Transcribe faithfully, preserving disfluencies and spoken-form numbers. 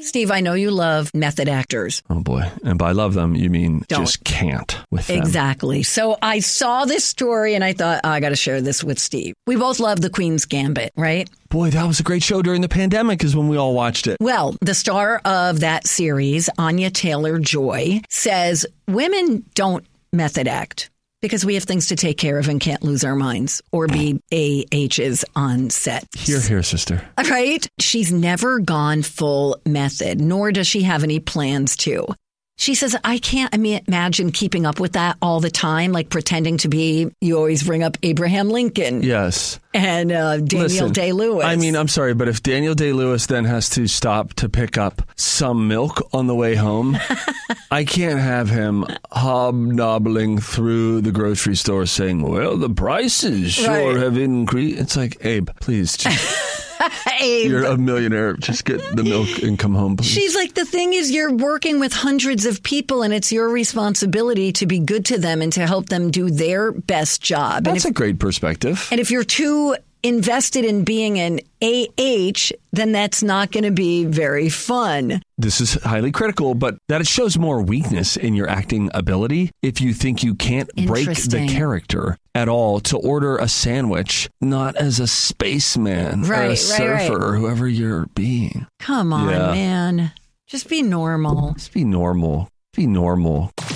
Steve, I know you love method actors. Oh, boy. And by love them, you mean Don't. just can't with them. Exactly. So I saw this story and I thought, oh, I got to share this with Steve. We both love The Queen's Gambit, right? Boy, that was a great show during the pandemic is when we all watched it. Well, the star of that series, Anya Taylor-Joy, says women don't method act because we have things to take care of and can't lose our minds or be A H's on set. Here, here, sister. Right? She's never gone full method, nor does she have any plans to. She says, I can't I mean, imagine keeping up with that all the time, like pretending to be, you always bring up Abraham Lincoln. Yes. And uh, Daniel Listen, Day-Lewis. I mean, I'm sorry, but if Daniel Day-Lewis then has to stop to pick up some milk on the way home, I can't have him hobnobbling through the grocery store saying, well, the prices sure Right. have increased. It's like, Abe, please, just... Abe. You're a millionaire. Just get the milk and come home, please. She's like, the thing is, you're working with hundreds of people, and it's your responsibility to be good to them and to help them do their best job. That's and if, a great perspective. And if you're too invested in being an A H, then that's not going to be very fun. This is highly critical, but that it shows more weakness in your acting ability if you think you can't break the Interesting. character at all to order a sandwich, not as a spaceman or Right, a right, surfer right. or whoever you're being. Come on, Yeah. man. Just be normal. Just be normal. Be normal.